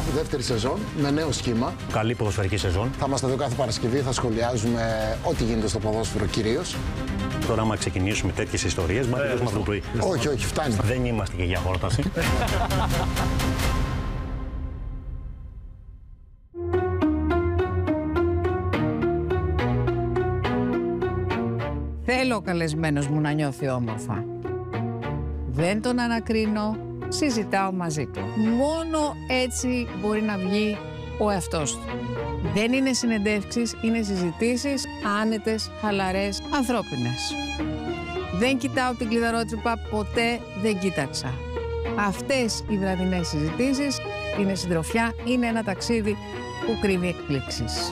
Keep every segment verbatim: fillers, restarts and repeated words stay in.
δεύτερη σεζόν με νέο σχήμα. Καλή ποδοσφαιρική σεζόν. Θα είμαστε εδώ κάθε Παρασκευή, θα σχολιάζουμε ό,τι γίνεται στο ποδόσφαιρο κυρίως. Τώρα, άμα ξεκινήσουμε τέτοιες ιστορίες, μα τελειώσουμε αυτό το πρωί. Όχι, όχι, φτάνει. Δεν είμαστε και για χόρταση. Θέλω ο καλεσμένος μου να νιώθει όμορφα. Δεν τον ανακρίνω, συζητάω μαζί του. Μόνο έτσι μπορεί να βγει ο εαυτός του. Δεν είναι συνεντεύξεις, είναι συζητήσεις άνετες, χαλαρές, ανθρώπινες. Δεν κοιτάω την κλειδαρότσουπα, ποτέ δεν κοίταξα. Αυτές οι βραδινές συζητήσεις είναι συντροφιά, είναι ένα ταξίδι που κρύβει εκπλήξεις.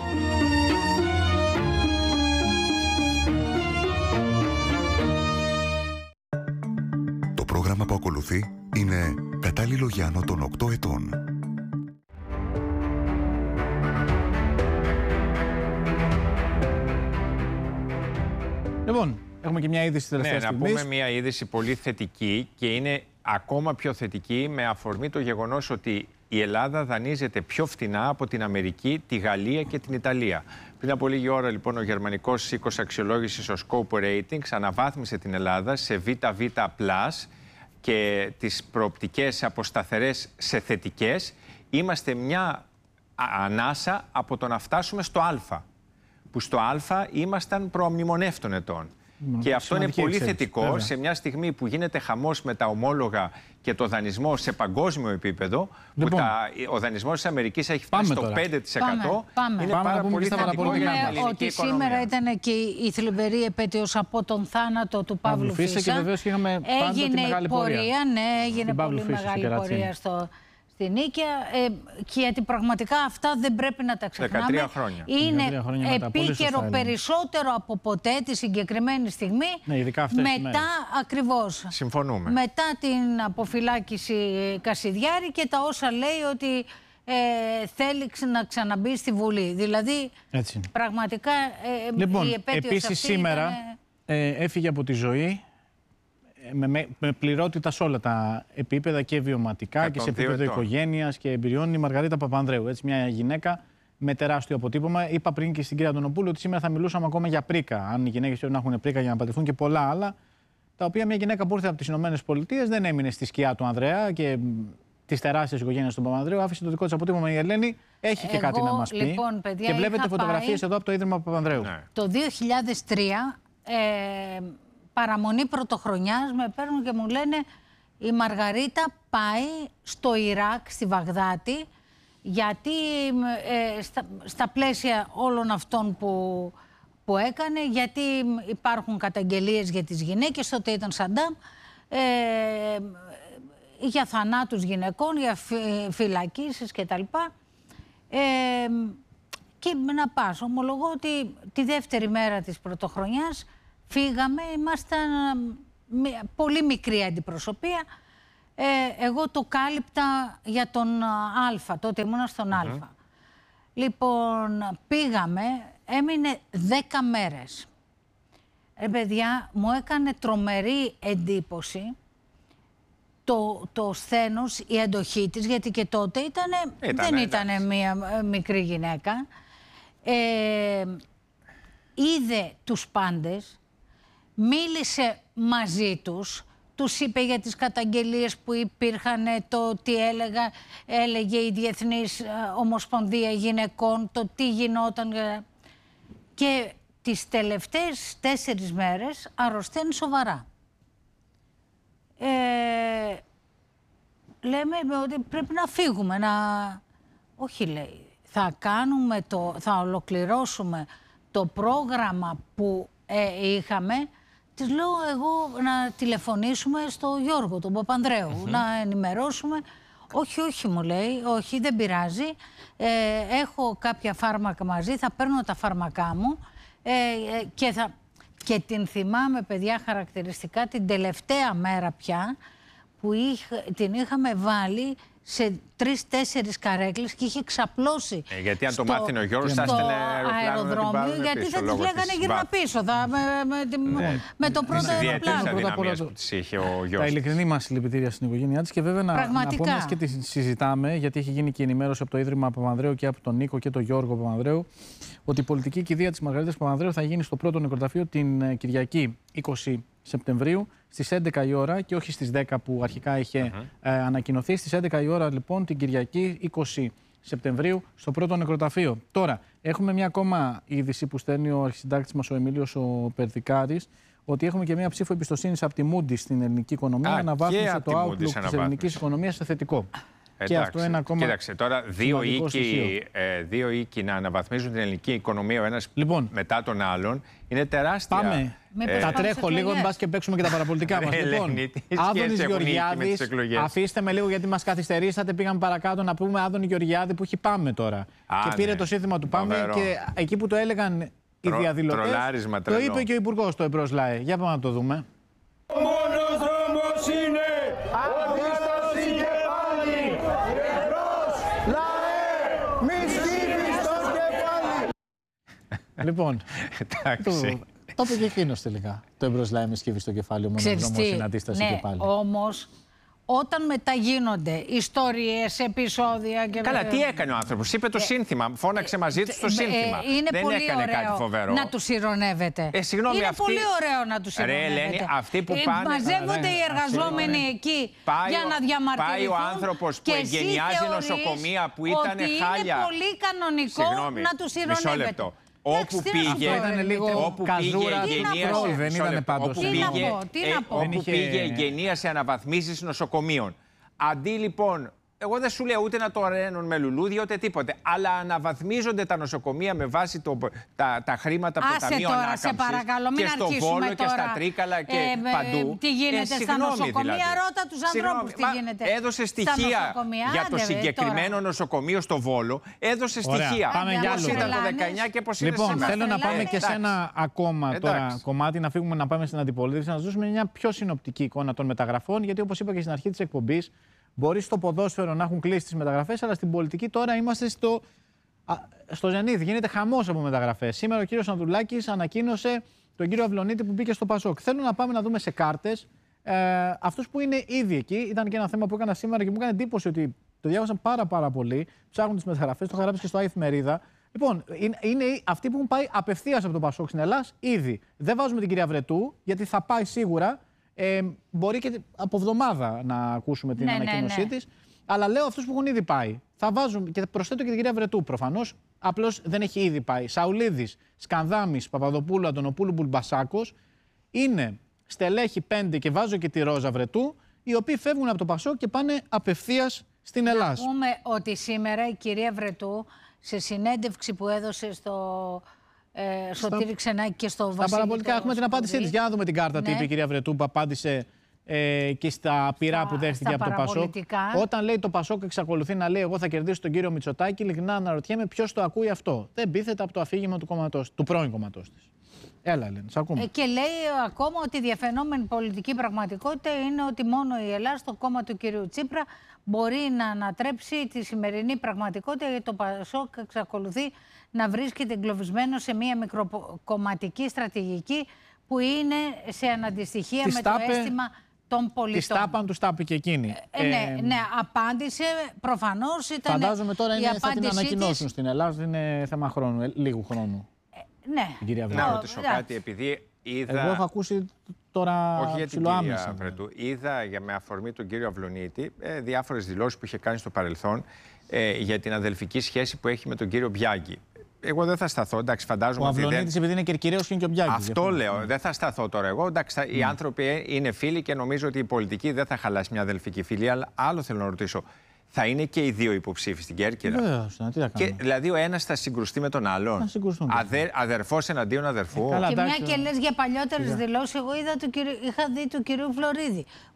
Το πρόγραμμα που ακολουθεί είναι κατάλληλο για άνω των οκτώ ετών. Λοιπόν, έχουμε και μια είδηση τελευταία ναι, στιγμής. να πούμε μια είδηση πολύ θετική και είναι ακόμα πιο θετική με αφορμή το γεγονός ότι η Ελλάδα δανείζεται πιο φτηνά από την Αμερική, τη Γαλλία και την Ιταλία. Πριν από λίγη ώρα, λοιπόν, ο γερμανικός οίκος αξιολόγησης, ο Scope Ratings, αναβάθμισε την Ελλάδα σε β β πλας και τις προοπτικές από σταθερές σε θετικές. Είμαστε μια ανάσα από το να φτάσουμε στο Α, που στο Α ήμασταν προαμνημονεύτων ετών. Mm, και αυτό είναι πολύ εξέλιξη, θετικό βέβαια. Σε μια στιγμή που γίνεται χαμός με τα ομόλογα και το δανεισμό σε παγκόσμιο επίπεδο, λοιπόν, που τα, ο δανεισμός της Αμερικής έχει φτάσει στο τώρα. πέντε τοις εκατό. Πάμε, πάμε. Είναι πάμε πάρα πολύ θετικό για την ελληνική ότι οικονομία. Σήμερα ήταν και η θλιβερή επέτειος από τον θάνατο του Παύλου Φίσα. Και βεβαίως είχαμε έγινε η μεγάλη πορεία, πορεία. ναι, έγινε πολύ Φίσα, μεγάλη πορεία στο... Στην Νίκαια, ε, και γιατί πραγματικά αυτά δεν πρέπει να τα ξεχνάμε. δεκατρία χρόνια. Είναι δεκατρία χρόνια μετά, επίκαιρο περισσότερο από ποτέ τη συγκεκριμένη στιγμή. Ναι, ειδικά αυτές μετά τις μέρες. Ακριβώς. Συμφωνούμε. Μετά την αποφυλάκηση Κασιδιάρη και τα όσα λέει ότι ε, θέλει να ξαναμπεί στη Βουλή. Δηλαδή, έτσι. πραγματικά ε, λοιπόν, η επέτειος επίσης αυτή σήμερα ήταν... ε, έφυγε από τη ζωή Με, με, με πληρότητα σε όλα τα επίπεδα και βιωματικά και σε επίπεδο οικογένειας και εμπειριών η Μαργαρίτα Παπανδρέου. Έτσι, μια γυναίκα με τεράστιο αποτύπωμα. Είπα πριν και στην κυρία Αντωνοπούλου ότι σήμερα θα μιλούσαμε ακόμα για πρίκα. Αν οι γυναίκες πρέπει να έχουν πρίκα για να πατηθούν και πολλά άλλα. Τα οποία μια γυναίκα που ήρθε από τις ΗΠΑ δεν έμεινε στη σκιά του Ανδρέα και τη τεράστια οικογένεια του Παπανδρέου. Άφησε το δικό της αποτύπωμα η Ελένη. Έχει και Εγώ, κάτι να μας πει. Λοιπόν, παιδιά, και βλέπετε φωτογραφίες εδώ από το Ίδρυμα Παπανδρέου. Ναι. Το δύο χιλιάδες τρία. Ε, παραμονή πρωτοχρονιάς με παίρνουν και μου λένε η Μαργαρίτα πάει στο Ιράκ, στη Βαγδάτη, γιατί ε, στα, στα πλαίσια όλων αυτών που, που έκανε, γιατί υπάρχουν καταγγελίες για τις γυναίκες, τότε ήταν Σαντάμ, ε, για θανάτους γυναικών, για φυ, φυλακίσεις κτλ. Ε, και να πας, ομολογώ ότι τη δεύτερη μέρα της πρωτοχρονιάς φύγαμε, ήμασταν πολύ μικρή αντιπροσωπεία. Ε, εγώ το κάλυπτα για τον Α, τότε ήμουνα στον mm-hmm. Α. Λοιπόν, πήγαμε, έμεινε δέκα μέρες. Ε, παιδιά, μου έκανε τρομερή εντύπωση το, το σθένος, η αντοχή της, γιατί και τότε ήτανε, ήτανε, δεν ήταν μία μικρή γυναίκα. Ε, είδε τους πάντες, μίλησε μαζί τους, τους είπε για τις καταγγελίες που υπήρχαν, το τι έλεγα, έλεγε η Διεθνής Ομοσπονδία Γυναικών, το τι γινόταν. Και τις τελευταίες τέσσερις μέρες αρρωσταίνει σοβαρά. Ε, λέμε ότι πρέπει να φύγουμε, να... Όχι, λέει, θα κάνουμε το, θα ολοκληρώσουμε το πρόγραμμα που ε, είχαμε. Της λέω εγώ να τηλεφωνήσουμε στο Γιώργο, τον Παπανδρέου, mm-hmm. να ενημερώσουμε. Όχι, όχι, μου λέει, όχι, δεν πειράζει. Ε, έχω κάποια φάρμακα μαζί, θα παίρνω τα φάρμακά μου ε, ε, και, θα... και την θυμάμαι, παιδιά, χαρακτηριστικά την τελευταία μέρα πια που είχ... την είχαμε βάλει σε τρεις-τέσσερις καρέκλες και είχε ξαπλώσει. Ε, γιατί αν στο, το μάθαινε ο Γιώργος, θα στο έστελνε αεροδρόμιο, γιατί πίσω, θα της λέγανε γύρνα πίσω. Θα, με, με, με, με το πρώτο αεροπλάνο. Αδυναμίες που τις είχε ο Γιώργος. Τα ειλικρινή μας συλληπιτήρια στην οικογένειά της και βέβαια να, να πούμε και τη συζητάμε, γιατί έχει γίνει και ενημέρωση από το Ίδρυμα Παπανδρέου και από τον Νίκο και τον Γιώργο Παπανδρέου, ότι η πολιτική κηδεία της Μαργαρίτας Παπανδρέου θα γίνει στο πρώτο νεκροταφείο την Κυριακή είκοσι Σεπτεμβρίου στις έντεκα η ώρα και όχι στις δέκα που αρχικά είχε uh-huh. ε, ανακοινωθεί. Στις έντεκα η ώρα λοιπόν την Κυριακή είκοσι Σεπτεμβρίου στο πρώτο νεκροταφείο. Τώρα έχουμε μια ακόμα είδηση που στέλνει ο αρχισυντάκτης μας ο Εμίλιος ο Περδικάρης, ότι έχουμε και μια ψήφο εμπιστοσύνης από τη Moody's στην ελληνική οικονομία για να βάθμισε το outlook της ελληνικής οικονομίας σε θετικό. Εντάξει, και αυτό είναι ακόμα. Κοίταξε, τώρα δύο οίκοι, ε, δύο οίκοι να αναβαθμίζουν την ελληνική οικονομία ο ένας λοιπόν, μετά τον άλλον είναι τεράστια. Πάμε. Ε, τα τρέχω λίγο, μην πας και παίξουμε και τα παραπολιτικά μας. Λοιπόν, Άδωνης Γεωργιάδης, αφήστε με λίγο γιατί μας καθυστερήσατε. Πήγαμε παρακάτω να πούμε Άδωνη Γεωργιάδη που έχει Πάμε τώρα. Α, και πήρε ναι. το σύνθημα του Πάμε Φοβερό. Και εκεί που το έλεγαν οι διαδηλωτές, το είπε και ο Υπουργός το Εμπρός ΛΑΕ. Για πάμε να το δούμε. Ο μόνος δρόμος είναι αντίσταση και πάλι. Εμπρός ΛΑΕ, μη σκύβεις στο κεφάλι. Λοιπόν, εντάξει. Το είπε και εκείνος τελικά. Το Εμπρός ΛΑΕ μη σκύβεις στο κεφάλι, ο μόνος δρόμος είναι αντίσταση ναι, και πάλι. Όμως, όταν μεταγίνονται ιστορίες, επεισόδια και... Καλά, τι έκανε ο άνθρωπος, είπε το ε, σύνθημα, φώναξε μαζί του το σύνθημα. Ε, είναι Δεν πολύ έκανε ωραίο κάτι φοβερό. Να τους ηρωνεύετε. Ε, συγγνώμη, είναι αυτή... πολύ ωραίο να τους ηρωνεύετε. Ρε Ελένη, αυτοί που πάνε... Ε, μαζεύονται οι εργαζόμενοι ναι. εκεί πάει για να διαμαρτυρηθούν. Πάει ο άνθρωπος που εγκαινιάζει νοσοκομεία που ήταν χάλια. Είναι πολύ κανονικό Συγγνώμη, να τους ηρωνεύετε. Όπου πήγε, όπου πήγε εγγενίασε, δεν ήταν πάντως. Όπου πήγε εγγενίασε αναβαθμίσεις νοσοκομείων. Αντί λοιπόν, εγώ δεν σου λέω ούτε να το ρένουν με λουλούδια ούτε τίποτε, αλλά αναβαθμίζονται τα νοσοκομεία με βάση το, τα, τα χρήματα από το Ταμείο Ανάκαμψης και στο Βόλο τώρα. Και στα Τρίκαλα και ε, παντού. Τι γίνεται ε, στα νοσοκομεία, δηλαδή. Ρώτα τους ανθρώπους τι γίνεται. Έδωσε στοιχεία για το συγκεκριμένο τώρα. νοσοκομείο στο Βόλο, έδωσε Ωραία, στοιχεία. Πώς ήταν το δεκαεννιά και πώς είναι λοιπόν, σήμερα. Θέλω να πάμε και σε ένα ακόμα τώρα κομμάτι, να φύγουμε να πάμε στην αντιπολίτευση, να σας δώσουμε μια πιο συνοπτική εικόνα των μεταγραφών, γιατί όπως είπα και στην αρχή της εκπομπής, μπορεί στο ποδόσφαιρο να έχουν κλείσει τις μεταγραφές, αλλά στην πολιτική τώρα είμαστε στο, στο ζενήθ. Γίνεται χαμός από μεταγραφές. Σήμερα ο κύριος Ανδρουλάκης ανακοίνωσε τον κύριο Αυλωνίτη που μπήκε στο Πασόκ. Θέλω να πάμε να δούμε σε κάρτες ε, αυτούς που είναι ήδη εκεί. Ήταν και ένα θέμα που έκανα σήμερα και μου έκανε εντύπωση ότι το διάβασαν πάρα, πάρα πολύ. Ψάχνουν τις μεταγραφές, το είχα γράψει και στο Εφημερίδα. Λοιπόν, είναι, είναι αυτοί που έχουν πάει απευθείας από το Πασόκ στην Ελλάδα ήδη. Δεν βάζουμε την κυρία Βρετού, γιατί θα πάει σίγουρα. Ε, μπορεί και από εβδομάδα να ακούσουμε την ναι, ανακοίνωσή ναι, ναι. της. Αλλά λέω αυτούς που έχουν ήδη πάει. Θα βάζουν και προσθέτω και την κυρία Βρετού προφανώς. Απλώς δεν έχει ήδη πάει. Σαουλίδης, Σκανδάμης, Παπαδοπούλου, Αντωνοπούλου, Μπουλμπασάκος. Είναι στελέχη πέντε και βάζω και τη Ρόζα Βρετού, οι οποίοι φεύγουν από το Πασόκ και πάνε απευθείας στην Ελλάδα. Να πούμε ότι σήμερα η κυρία Βρετού σε συνέντευξη που έδωσε στο. Ε, Σωτήρη Ξενάκη και στο Βασίλη. Στα παραπολιτικά έχουμε την απάντησή της. Για να δούμε την κάρτα ναι. τι είπε η κυρία Βρετού που απάντησε ε, και στα πυρά στα, που δέχτηκε από το Πασόκ. Όταν λέει το Πασόκ εξακολουθεί να λέει εγώ θα κερδίσω τον κύριο Μητσοτάκη, ειλικρινά αναρωτιέμαι ποιος το ακούει αυτό. Δεν πείθεται από το αφήγημα του, κομματός, του πρώην κομματός της. Έλα, Ελένη, σ' ακούμε. Ε, και λέει ακόμα ότι η διαφαινόμενη πολιτική πραγματικότητα είναι ότι μόνο η Ελλάδα, το κόμμα του κυρίου Τσίπρα, μπορεί να ανατρέψει τη σημερινή πραγματικότητα, γιατί το Πασόκ εξακολουθεί να βρίσκεται εγκλωβισμένο σε μια μικροκομματική στρατηγική που είναι σε αναντιστοιχεία με το αίσθημα των πολιτών. Τη τάπαν του τάπη και εκείνη. Ε, ναι, ναι, απάντησε. Προφανώς ήταν. Φαντάζομαι τώρα είναι, θα την ανακοινώσουν της... στην Ελλάδα. Είναι θέμα χρόνου, ε, λίγου χρόνου. Ε, ναι. Κυρία να ρωτήσω κάτι, επειδή είδα. Εγώ έχω ακούσει τώρα. Όχι για την κυρία Βρετού. Είδα για με αφορμή τον κύριο Αυλωνίτη ε, διάφορες δηλώσεις που είχε κάνει στο παρελθόν ε, για την αδελφική σχέση που έχει με τον κύριο Μπιάγκη. Εγώ δεν θα σταθώ, εντάξει, φαντάζομαι. Ο Αυλωνίτης δεν... επειδή είναι κερκυραίος και είναι και ο Μπιάγκης. Αυτό λέω, mm. δεν θα σταθώ τώρα εγώ. Εντάξει, mm. οι άνθρωποι είναι φίλοι και νομίζω ότι η πολιτική δεν θα χαλάσει μια αδελφική φιλία. Αλλά άλλο θέλω να ρωτήσω. Θα είναι και οι δύο υποψήφοι στην Κέρκυρα. Βεβαίως, τι θα και, δηλαδή ο ένας θα συγκρουστεί με τον άλλον. Θα συγκρουστούν. Αδε, αδερφός εναντίον αδερφού. Ε, καλά, και μια και λες για παλιότερες δηλώσεις, εγώ είδα του κυρίου, είχα δει του κυρίου Φλωρίδη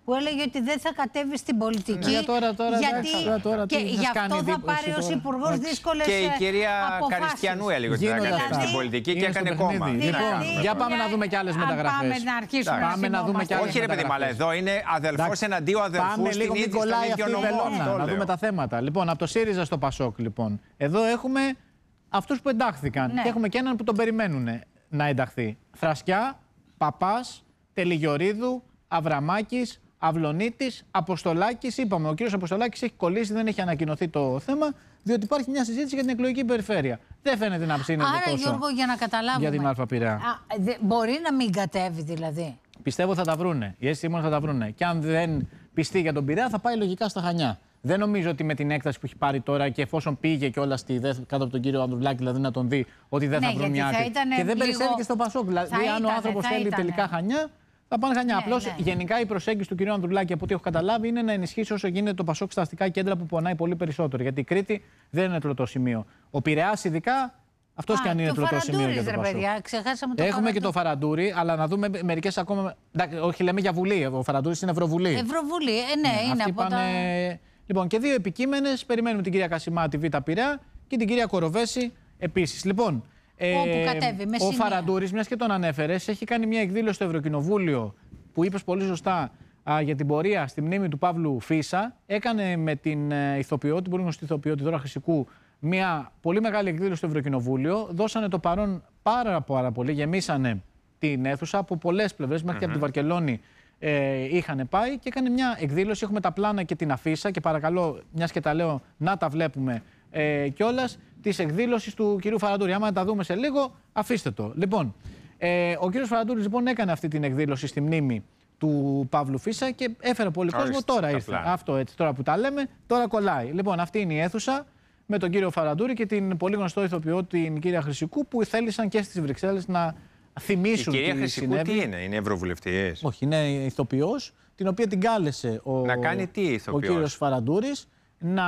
που έλεγε ότι δεν θα κατέβει στην πολιτική. Ναι, τώρα, τώρα, γιατί τώρα, τώρα, και γι' αυτό θα δίπλα, πάρει ως υπουργός δύσκολες αποφάσεις. Και η κυρία Καριστιανού έλεγε ότι θα κατέβει στην πολιτική και έκανε κόμμα. Λοιπόν, για πάμε να δούμε και άλλες μεταγραφές. Πάμε να αρχίσουμε να πάμε να δούμε και άλλες. Όχι, ρε παιδί, αλλά εδώ είναι αδελφός εναντίον αδελφού. Πάμε λίγο, μην κολλάει αυτή η βελόνα. Να δούμε τα θέματα. Λοιπόν, από το ΣΥΡΙΖΑ στο ΠΑΣΟΚ, λοιπόν. Εδώ έχουμε αυτούς που εντάχθηκαν. Και έχουμε και έναν που τον περιμένουν να ενταχθεί. Θρασκιά, Παπάς, Τελιγιορίδου, Αβραμάκης, Αυλονίτης, Αποστολάκης. Είπαμε, ο κύριος Αποστολάκης έχει κολλήσει, δεν έχει ανακοινωθεί το θέμα, διότι υπάρχει μια συζήτηση για την εκλογική περιφέρεια. Δεν φαίνεται να ψήνεται Άρα, τόσο Γιώργο, για να καταλάβουμε. Για την Α Πειραιά. Μπορεί να μην κατέβει δηλαδή. Πιστεύω θα τα βρούνε. Η αίσθηση μόνο θα τα βρούνε. Και αν δεν πιστεί για τον Πειραιά, θα πάει λογικά στα Χανιά. Δεν νομίζω ότι με την έκταση που έχει πάρει τώρα και εφόσον πήγε και όλα στη, κάτω από τον κύριο Ανδρουλάκη, δηλαδή να τον δει, ότι δεν θα ναι, βρουν μια άκρη. Και δεν περισσεύει και στο ΠΑΣΟΚ. Δηλαδή, αν ήταν, ο άνθρωπος θέλει ήτανε. τελικά Χανιά, θα πάνε Χανιά. Ναι, Απλώς ναι. γενικά η προσέγγιση του κυρίου Ανδρουλάκη, από ό,τι έχω καταλάβει, είναι να ενισχύσει όσο γίνεται το ΠΑΣΟΚ στα αστικά κέντρα που πονάει πολύ περισσότερο. Γιατί η Κρήτη δεν είναι τροτό σημείο. Ο Πειραιάς, ειδικά, αυτός και αν είναι τροτό σημείο για το ΠΑΣΟΚ. Το Έχουμε και το Φαραντούρι, αλλά να δούμε μερικές ακόμα. Όχι, λέμε για Βουλή. Ο Φαραντούρης είναι Ευρωβουλή. Ευρωβουλή, ε, ναι, ναι, είναι από πάνε... τα. Λοιπόν, και δύο επικείμενες. Περιμένουμε την κυρία Κασιμάτη, Β' Πειραιά, και την κυρία Κοροβέση επίσης. Λοιπόν, όπου ε, κατέβει, με ο Φαραντούρης, μιας και τον ανέφερες, έχει κάνει μια εκδήλωση στο Ευρωκοινοβούλιο που είπες πολύ σωστά α, για την πορεία στη μνήμη του Παύλου Φίσα. Έκανε με την ε, ηθοποιό, την πολύ γνωστή ηθοποιό, τη Δώρα Χρυσικού, μια πολύ μεγάλη εκδήλωση στο Ευρωκοινοβούλιο. Δώσανε το παρόν πάρα, πάρα πολύ, γεμίσανε την αίθουσα από πολλές πλευρές, μέχρι mm-hmm. και από τη Βαρκελόνη. Ε, είχαν πάει και έκανε μια εκδήλωση. Έχουμε τα πλάνα και την αφίσα και παρακαλώ, μιας και τα λέω, να τα βλέπουμε ε, κιόλας, της εκδήλωσης του κυρίου Φαραντούρη. Άμα τα δούμε σε λίγο, αφήστε το. Λοιπόν, ε, ο κύριος Φαραντούρης λοιπόν έκανε αυτή την εκδήλωση στη μνήμη του Παύλου Φίσα και έφερε πολύ κόσμο. Ορίστε, τώρα ήρθε. Πλάνα. Αυτό έτσι, τώρα που τα λέμε, τώρα κολλάει. Λοιπόν, αυτή είναι η αίθουσα με τον κύριο Φαραντούρη και την πολύ γνωστό ηθοποιό, την κυρία Χρυσικού, που θέλησαν και στις Βρυξέλλες να θυμίσουν. Η κυρία τι Χρυσικού συνέβη. τι είναι, είναι ευρωβουλευτής? Όχι, είναι ηθοποιός, την οποία την κάλεσε ο, να κάνει τι ηθοποιός? ο κύριος Φαραντούρης να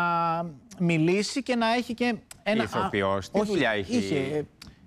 μιλήσει και να έχει και ένα... Ηθοποιός, τι δουλειά είχε? είχε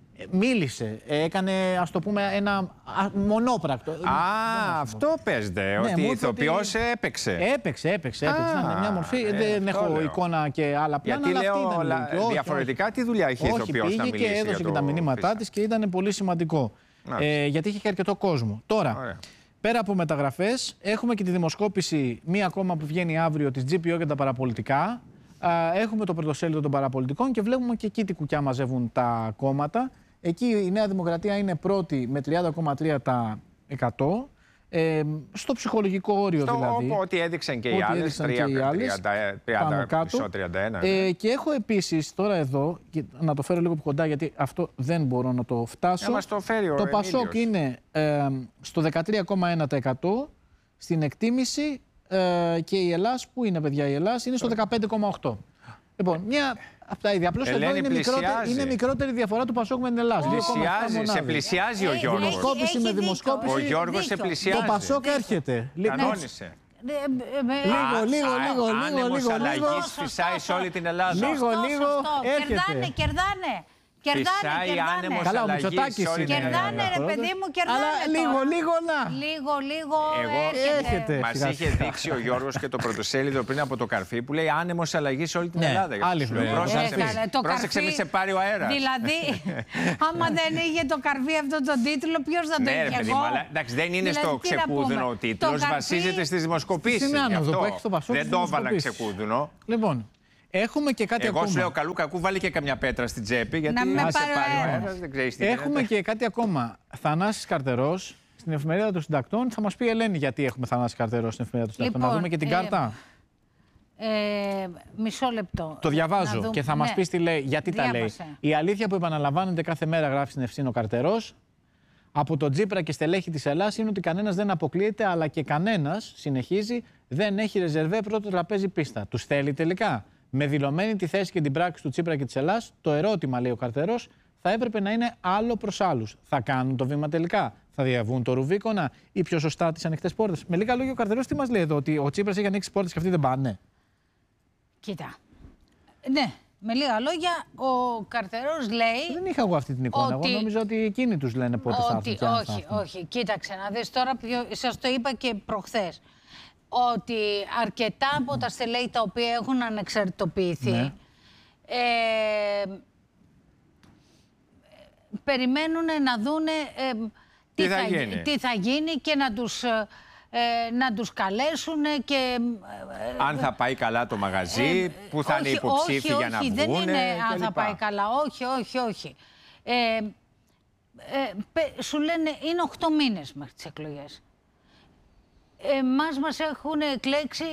μίλησε, έκανε, ας το πούμε, ένα α, μονόπρακτο. Α, αυτό παίζεται, ναι, ότι η ηθοποιός ότι... έπαιξε. Έπαιξε, έπαιξε, έπαιξε. Α, μια μορφή, ε, δεν έχω λέω. εικόνα και άλλα πλάνα, γιατί αλλά λέω, αυτή ήταν. Λα... διαφορετικά τι δουλειά είχε η ηθοποιός να μιλήσει? Όχι, πήγε και έδωσε και τα μηνύματά της και ήταν πολύ σημαντικό. Ε, γιατί είχε και αρκετό κόσμο. Τώρα, Ωραία. πέρα από μεταγραφές, έχουμε και τη δημοσκόπηση, μία ακόμα που βγαίνει αύριο, της τζι πι ο για τα παραπολιτικά. Έχουμε το πρωτοσέλιδο των παραπολιτικών και βλέπουμε και εκεί τι κουκιά μαζεύουν τα κόμματα. Εκεί η Νέα Δημοκρατία είναι πρώτη με τριάντα κόμμα τρία τοις εκατό. Ε, στο ψυχολογικό όριο στο, δηλαδή. Ό,τι έδειξαν και οι άλλες, τριάντα ένα. Ε, και έχω επίσης τώρα εδώ, και να το φέρω λίγο πιο κοντά γιατί αυτό δεν μπορώ να το φτάσω. Μας το φέρει ο το ΠΑΣΟΚ είναι ε, στο δεκατρία κόμμα ένα τοις εκατό στην εκτίμηση ε, και η Ελλάς, που είναι παιδιά η Ελλάς, είναι στο δεκαπέντε κόμμα οκτώ. Λοιπόν, μια από τα ίδια. Απλώς εδώ είναι μικρότερη, είναι μικρότερη διαφορά του ΠΑΣΟΚ με την Ελλάδα. Πλησιάζει, σε πλησιάζει ο Γιώργος. Δημοσκόπηση με δημοσκόπηση. Ο Γιώργος σε πλησιάζει. Το ΠΑΣΟΚ έρχεται. Κανόνισε. Λίγο, λίγο, λίγο, λίγο. Άνεμος αλλαγής φυσάει σε όλη την Ελλάδα. Λίγο, λίγο, έρχεται. Κερδάνε, κερδάνε. Κερδάνε, κερδάνε. Καλά, ο Μητσοτάκης είναι. Κερδάνε, ρε παιδί μου, κερδάνε. Αλλά λίγο, λίγο να. Λίγο, λίγο έρχεται. Μας είχε δείξει ο Γιώργος και το πρωτοσέλιδο πριν από το Καρφί που λέει άνεμος αλλαγής σε όλη την Ελλάδα. Άλλη πρόσεξε, μη σε πάρει ο αέρας. Δηλαδή, άμα δεν είχε το Καρφί αυτό τον τίτλο, ποιος θα το είχε? Εγώ. Εντάξει, δεν είναι στο ξεκούδουνο ο τίτλος, βασίζεται στις δημοσκοπήσεις. Δεν το έβαλαν ξεκούδουνο. Λοιπόν. Έχουμε και κάτι Εγώ ακόμα. σου λέω καλού κακού βάλει και καμιά πέτρα στην τσέπη, γιατί να να με σε πάρει πάρει ο αέρας, δεν ξέρεις τι Έχουμε γίνεται. και κάτι ακόμα. Θανάσης Καρτερός στην εφημερίδα των συντακτών. Θα μας πει η Ελένη γιατί έχουμε Θανάση Καρτερό στην εφημερίδα των συντακτών. Λοιπόν, να δούμε και την ε, κάρτα. Ε, μισό λεπτό. Το διαβάζω δούμε, και θα μας ναι. πεις τι λέει, γιατί Διάβασε. τα λέει. Η αλήθεια που επαναλαμβάνεται κάθε μέρα, γράφει στην Ευθύνη ο Καρτερός, από τον Τσίπρα και στελέχη της Ελλάδας, είναι ότι κανένας δεν αποκλείεται, αλλά και κανένας, συνεχίζει, δεν έχει ρεζερβέ πρώτο τραπέζι πίστα. Τους θέλει τελικά. Με δηλωμένη τη θέση και την πράξη του Τσίπρα και της Ελλάδας, το ερώτημα, λέει ο Καρτερός, θα έπρεπε να είναι άλλο προς άλλους. Θα κάνουν το βήμα τελικά? Θα διαβούν το Ρουβίκονα ή πιο σωστά τις ανοιχτές πόρτες? Με λίγα λόγια, ο Καρτερός τι μας λέει εδώ, ότι ο Τσίπρας έχει ανοίξει πόρτες και αυτοί δεν πάνε? Κοίτα. Ναι, με λίγα λόγια, ο Καρτερός λέει. Δεν είχα εγώ αυτή την εικόνα. Ότι... Εγώ νόμιζα ότι εκείνοι τους λένε πότε θα έρθουν. Όχι, όχι. Κοίταξε να δεις τώρα, σας το είπα και προχθές. ότι αρκετά από τα στελέχη τα οποία έχουν ανεξαρτητοποιηθεί ναι. ε, περιμένουν να δούνε ε, τι, τι, θα θα, γίνει. τι θα γίνει και να τους, ε, να τους καλέσουν και... Αν θα πάει καλά το μαγαζί, ε, που θα όχι, είναι υποψήφοι όχι, για να όχι, βγούνε. Δεν είναι αν θα λοιπά. πάει καλά. Όχι, όχι, όχι. Ε, ε, σου λένε είναι οκτώ μήνες μέχρι τις εκλογές. Εμάς μας έχουν εκλέξει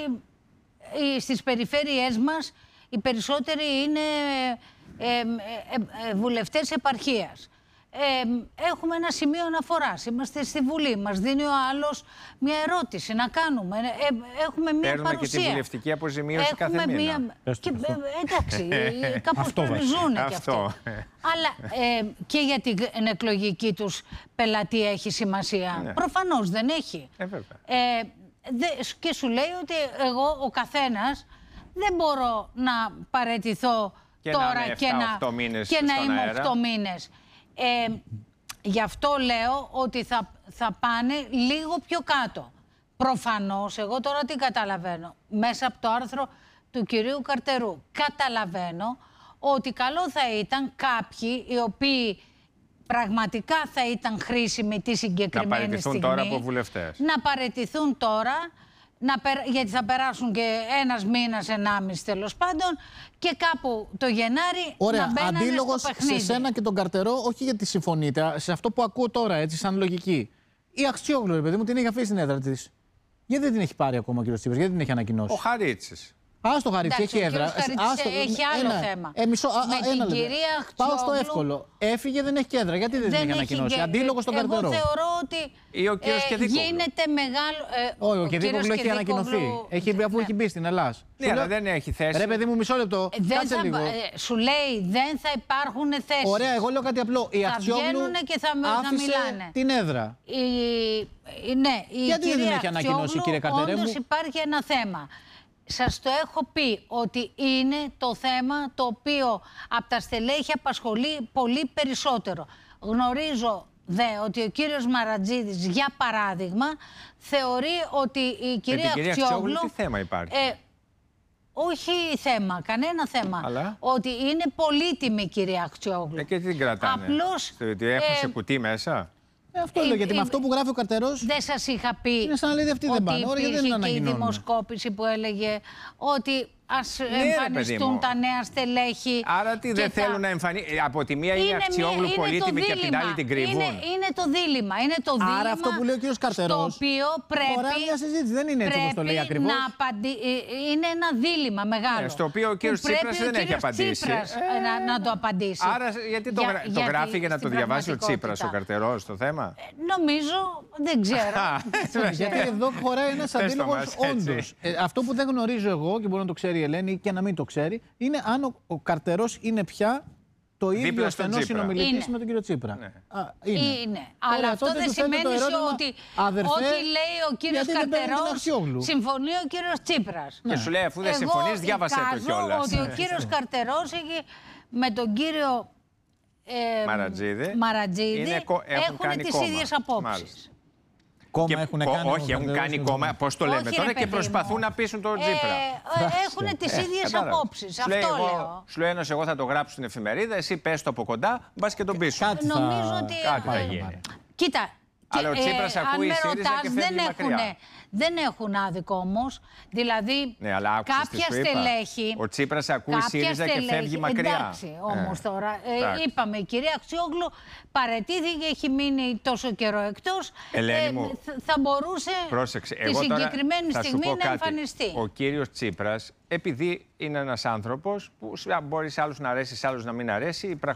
στις περιφέρειές μας, οι περισσότεροι είναι ε, ε, ε, βουλευτές επαρχίας. Ε, έχουμε ένα σημείο αναφοράς. Είμαστε στη Βουλή. Μας δίνει ο άλλος μια ερώτηση να κάνουμε. Ε, έχουμε μια Παίρνουμε παρουσία. και τη βουλευτική αποζημίωση έχουμε κάθε μήνα. Μια... Και, ε, εντάξει, κάπως ζουν και αυτό. Αλλά ε, και για την εκλογική τους πελατεία έχει σημασία. Ναι. Προφανώς δεν έχει. Ε, βέβαια. Ε, δε, και σου λέει ότι εγώ ο καθένας δεν μπορώ να παραιτηθώ και τώρα να και να, και να είμαι οκτώ μήνες. Ε, γι' αυτό λέω ότι θα, θα πάνε λίγο πιο κάτω. Προφανώς, εγώ τώρα τι καταλαβαίνω, μέσα από το άρθρο του κυρίου Καρτερού, καταλαβαίνω ότι καλό θα ήταν κάποιοι οι οποίοι πραγματικά θα ήταν χρήσιμοι τη συγκεκριμένη στιγμή. Να παραιτηθούν τώρα από βουλευτές. Να παραιτηθούν τώρα, να περ... γιατί θα περάσουν και ένας μήνας, ενάμιση τέλος πάντων, και κάπου το Γενάρη ωραία, να μπαίνανε αντίλογος στο παιχνίδι. Σε σένα και τον Καρτερό, όχι γιατί συμφωνείτε, σε αυτό που ακούω τώρα, έτσι, σαν λογική. Η Αξιόγλου, ρε παιδί μου, την έχει αφήσει στην έδρα της. Γιατί δεν την έχει πάρει ακόμα ο κ. Τσίπρας, γιατί την έχει ανακοινώσει. Ο Χαρίτσης. Ας το Χαρίτσι, έχει έδρα. Ας το... Έχει άλλο ένα, θέμα. Ε, μισό, με α, την ένα κυρία Αξιόγλου... Πάω στο εύκολο. Έφυγε, δεν έχει και έδρα. Γιατί δεν, δεν την έχει ανακοινώσει. Και... Αντίλογο στον Καρτερό. Εγώ θεωρώ ότι ή ο κύριος ε, γίνεται μεγάλο... Ε, όχι, ο, ο Κεδίκογλου έχει ανακοινωθεί. Έχει, αφού ναι. έχει μπει στην Ελλάδα. Ναι, αλλά δεν έχει θέση. Ρε παιδί μου, μισό λεπτό. Κάτσε θα... λίγο. Ε, σου λέει δεν θα υπάρχουν θέσεις. Ωραία, εγώ λέω κάτι απλό. Η Αξιόγλου και θα, θα μιλάνε. την έδρα. Η, ναι, η γιατί κυρία δεν έχει ανακοινώσει, κύριε Καρτερέ μου. Όντως υπάρχει ένα θέμα. Σας το έχω πει ότι είναι το θέμα το οποίο από τα στελέχη απασχολεί πολύ περισσότερο. Γνωρίζω δε ότι ο κύριος Μαρατζίδης, για παράδειγμα, θεωρεί ότι η κυρία Αξιόγλου... τι θέμα υπάρχει. Ε, όχι θέμα, κανένα θέμα. Αλλά... ότι είναι πολύτιμη η κυρία Αξιόγλου. Ε, και τι την κρατάνε. Απλώς... Ότι έχουν ε, σε κουτί μέσα. Ε, αυτό λέω, γιατί με αυτό που γράφει ο Καρτερός. Δεν σας είχα πει είναι σαν να λέει, αυτή δεν πάνε. ότι Ωραία, δεν είναι υπήρχε και η δημοσκόπηση που έλεγε ότι ας ναι, εμφανιστούν τα νέα στελέχη. Άρα τι δεν θα... θέλουν να εμφανίσουν. Από τη μία είναι η Αξιόγλου πολύτιμη και από την άλλη την κρύβουν. Είναι, είναι το δίλημμα. Είναι το δίλημμα. Άρα αυτό που λέει ο κύριος Καρτερός. Το οποίο πρέπει. Χωρά μια συζήτηση. Δεν είναι έτσι όπως το λέει ακριβώς. Να απαντι... Είναι ένα δίλημμα μεγάλο. Ναι, στο οποίο ο κύριος Τσίπρας δεν έχει απαντήσει. Ε... Να, να το απαντήσει. Άρα γιατί το, για, το γράφει για να το διαβάσει ο Τσίπρας ο Καρτερός το θέμα. Νομίζω, δεν ξέρω. Γιατί εδώ χωράει ένας αντίλογος όντως. Αυτό που δεν γνωρίζω εγώ και μπορεί να το ξέρει η Ελένη και να μην το ξέρει, είναι αν ο, ο Καρτερός είναι πια το ίδιο στενό συνομιλητής με τον κύριο Τσίπρα. Ναι. Α, είναι. είναι. Αλλά Ωραία, αυτό δεν σημαίνει το ερώτημα, ότι αδερφέ, ό,τι λέει ο κύριος Καρτερός συμφωνεί ο κύριος Τσίπρας. Και σου λέει αφού δεν συμφωνείς διάβασέ το κιόλας. Ότι ο κύριος Καρτερός έχει με τον κύριο ε, Μαρατζίδη, Μαρατζίδη έχουν τις κόμμα. ίδιες απόψεις. Κόμμα και, έχουν κάνει. Όχι, έχουν κάνει κόμμα, πώς το λέμε τώρα, και προσπαθούν να πείσουν τον Τσίπρα. Ε, έχουν τις ίδιες απόψεις. Αυτό λέω. Σου λέει ένας, εγώ θα το γράψω στην εφημερίδα, εσύ πες το από κοντά, μπας και τον πείσουν. Νομίζω ότι. Κάτι θα γίνει. Κοίτα. Αλλά ο Τσίπρας ακούει η ΣΥΡΙΖΑ και φεύγει μακριά. Δεν έχουν άδικο όμως. Δηλαδή, ναι, αλλά κάποια στελέχη. Ο Τσίπρας ακούει η ΣΥΡΙΖΑ και φεύγει μακριά. Εντάξει, όμως ε, τώρα. Ε, είπαμε, η κυρία Αξιόγλου παραιτήθηκε, έχει μείνει τόσο καιρό εκτός. Ελένη ε, μου, θα μπορούσε πρόσεξε, τη συγκεκριμένη στιγμή να κάτι. εμφανιστεί. Ο κύριος Τσίπρας, επειδή είναι ένας άνθρωπος που μπορεί σε άλλους να αρέσει, σε άλλους να μην αρέσει,